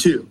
too.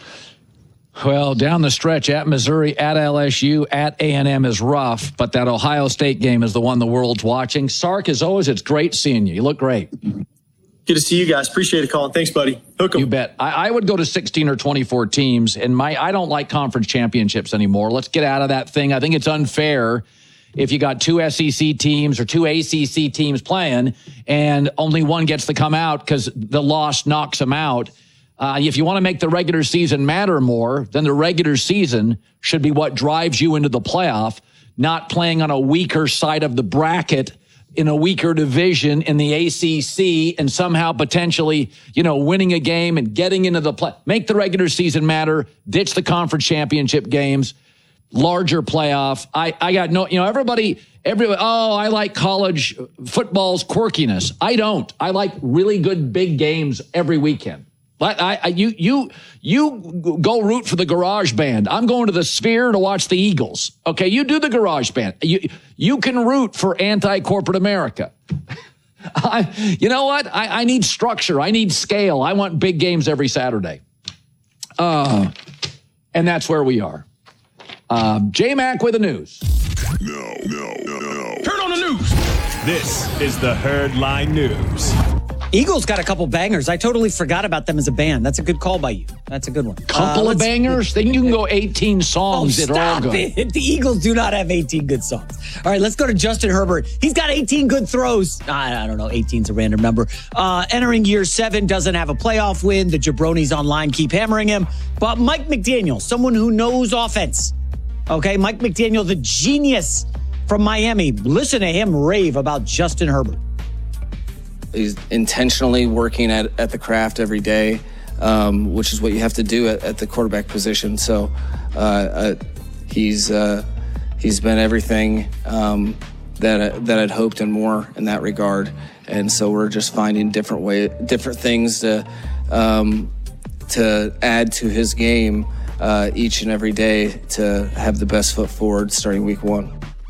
Well, down the stretch at Missouri, at LSU, at A&M is rough, but that Ohio State game is the one the world's watching. Sark, as always, it's great seeing you. You look great. Good to see you guys. Appreciate it, Colin. Thanks, buddy. Hook 'em. You bet. I would go to 16 or 24 teams, and I don't like conference championships anymore. Let's get out of that thing. I think it's unfair if you got two SEC teams or two ACC teams playing, and only one gets to come out because the loss knocks them out. If you want to make the regular season matter more, then the regular season should be what drives you into the playoff, not playing on a weaker side of the bracket in a weaker division in the ACC and somehow potentially, winning a game and getting into the play. Make the regular season matter. Ditch the conference championship games. Larger playoff. I got no, everybody, I like college football's quirkiness. I don't. I like really good big games every weekend. But you go root for the Garage Band. I'm going to the Sphere to watch the Eagles. Okay, you do the Garage Band. You can root for anti-corporate America. You know what? I need structure. I need scale. I want big games every Saturday. And that's where we are. J-Mac with the news. No. Turn on the news. This is the Herdline News. Eagles got a couple bangers. I totally forgot about them as a band. That's a good call by you. That's a good one. Couple of bangers? Then you can go 18 songs that are all good. It. The Eagles do not have 18 good songs. All right, let's go to Justin Herbert. He's got 18 good throws. I don't know. 18's a random number. Entering year 7, doesn't have a playoff win. The jabronis online keep hammering him. But Mike McDaniel, someone who knows offense. Okay, Mike McDaniel, the genius from Miami. Listen to him rave about Justin Herbert. He's intentionally working at the craft every day, which is what you have to do at the quarterback position. So he's been everything that I'd hoped and more in that regard. And so we're just finding different things to add to his game each and every day to have the best foot forward starting week 1.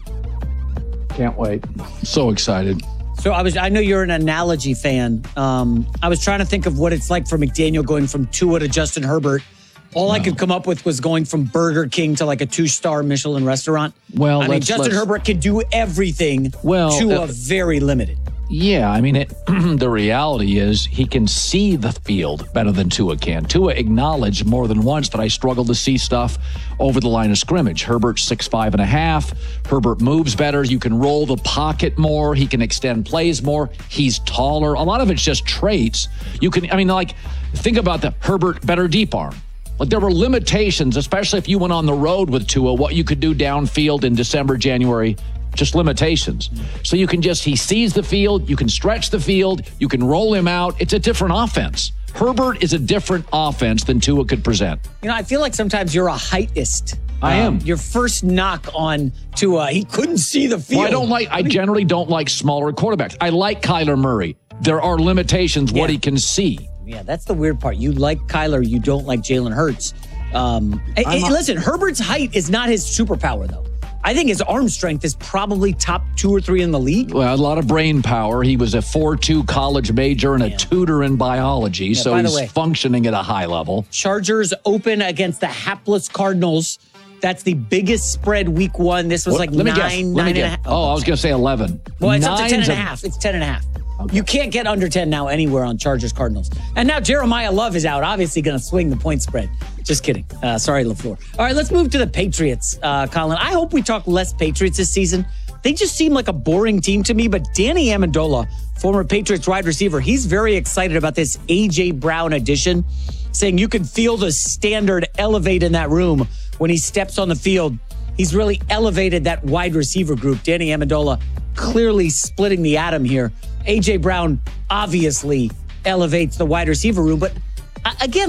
Can't wait. So excited. So I know you're an analogy fan. I was trying to think of what it's like for McDaniel going from Tua to Justin Herbert. All I could come up with was going from Burger King to like a 2-star Michelin restaurant. Well, Justin Herbert can do everything to a very limited. Yeah, I mean, the reality is he can see the field better than Tua can. Tua acknowledged more than once that I struggle to see stuff over the line of scrimmage. Herbert's 6'5.5". Herbert moves better. You can roll the pocket more. He can extend plays more. He's taller. A lot of it's just traits. Think about the Herbert better deep arm. Like there were limitations, especially if you went on the road with Tua, what you could do downfield in December, January. Just limitations. So you can he sees the field, you can stretch the field, you can roll him out. It's a different offense. Herbert is a different offense than Tua could present. I feel like sometimes you're a heightist. I am. Your first knock on Tua, he couldn't see the field. Well, I generally don't like smaller quarterbacks. I like Kyler Murray. There are limitations what he can see. Yeah, that's the weird part. You like Kyler, you don't like Jalen Hurts. Listen, Herbert's height is not his superpower, though. I think his arm strength is probably top 2 or 3 in the league. Well, a lot of brain power. He was a 4.2 college major and a tutor in biology, so he's functioning at a high level. Chargers open against the hapless Cardinals. That's the biggest spread week 1. This was 9.5. Oh, I was going to say 11. Well, it's up to 10.5. It's 10.5. Okay. You can't get under 10 now anywhere on Chargers Cardinals. And now Jeremiah Love is out, obviously going to swing the point spread. Just kidding. Sorry, LaFleur. All right, let's move to the Patriots, Colin. I hope we talk less Patriots this season. They just seem like a boring team to me, but Danny Amendola, former Patriots wide receiver, he's very excited about this A.J. Brown addition, saying you can feel the standard elevate in that room when he steps on the field. He's really elevated that wide receiver group. Danny Amendola clearly splitting the atom here. A.J. Brown obviously elevates the wide receiver room. But again,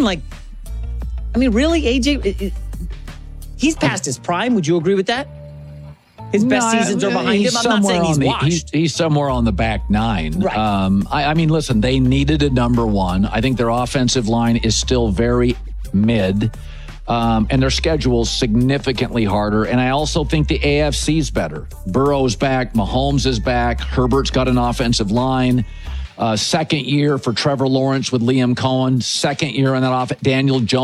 really, A.J., he's past his prime. Would you agree with that? His best seasons are behind him. I'm not saying he's washed. He's somewhere on the back 9. Right. Listen, they needed a number 1. I think their offensive line is still very mid. And their schedule's significantly harder. And I also think the AFC's better. Burrow's back. Mahomes is back. Herbert's got an offensive line. Second year for Trevor Lawrence with Liam Cohen. Second year in that offense. Daniel Jones.